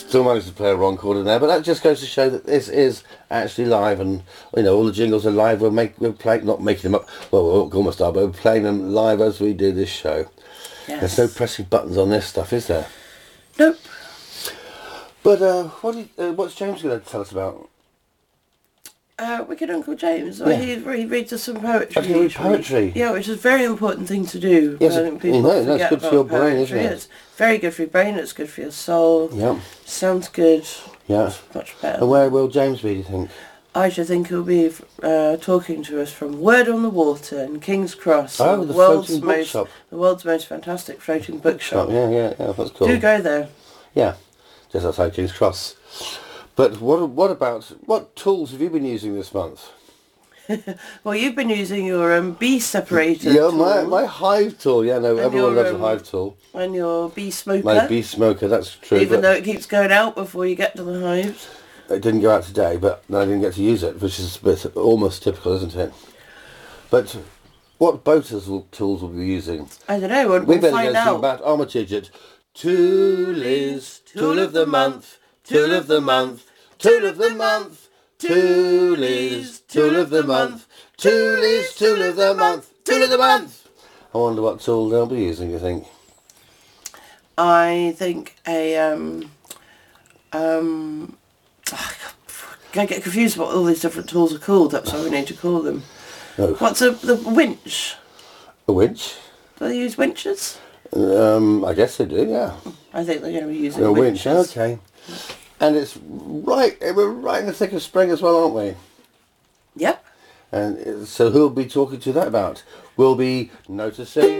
Still managed to play a wrong chord in there, but that just goes to show that this is actually live, and all the jingles are live. We're playing, not making them up. Well, we almost are, but we're playing them live as we do this show. Yes. There's no pressing buttons on this stuff, is there? Nope. But what's James going to tell us about? Wicked Uncle James. Yeah. He reads us some poetry. Actually, read poetry. Yeah, which is a very important thing to do. Yes, I think people forget it's good for your about brain, poetry. isn't it? It's very good for your brain. It's good for your soul. Yeah. Sounds good. Yeah. Much better. And where will James be, do you think? I should think he'll be talking to us from Word on the Water in King's Cross. Oh, the floating bookshop. The world's most fantastic floating bookshop. Yeah, that's cool. Do go there. Yeah, just outside King's Cross. But what tools have you been using this month? Well, you've been using your bee separator Yeah, tool. my hive tool. Yeah, no, everyone loves a hive tool. And your bee smoker. My bee smoker, that's true. Even though it keeps going out before you get to the hives. It didn't go out today, but I didn't get to use it, which is a bit almost typical, isn't it? But what boaters tools will we be using? I don't know. We'll better find go see out. about Armitage at Tool is Tool of the Month, Tool of the Month, Tool of the Month. Tool is Tool of the Month, Tool is Tool of the Month, Tool of the Month. I wonder what tool they'll be using, you think? I think I get confused what all these different tools are called. That's what we need to call them. Oh. What's the winch? A winch? Do they use winches? I guess they do, yeah. I think they're going to be using A winch, winches. okay. And we're right in the thick of spring as well, aren't we? Yep. And so who'll be talking to that about? We'll be noticing